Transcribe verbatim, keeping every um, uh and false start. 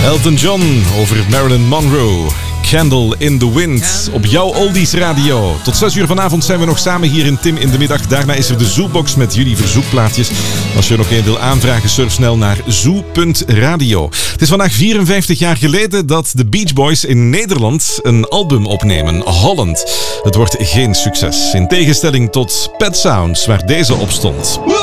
Elton John over Marilyn Monroe. Candle in the Wind op jouw Oldies Radio. Tot zes uur vanavond zijn we nog samen hier in Tim in de Middag. Daarna is er de Zoobox met jullie verzoekplaatjes. Als je er nog één wil aanvragen, surf snel naar zoo punt radio. Het is vandaag vierenvijftig jaar geleden dat de Beach Boys in Nederland een album opnemen, Holland. Het wordt geen succes, in tegenstelling tot Pet Sounds, waar deze op stond.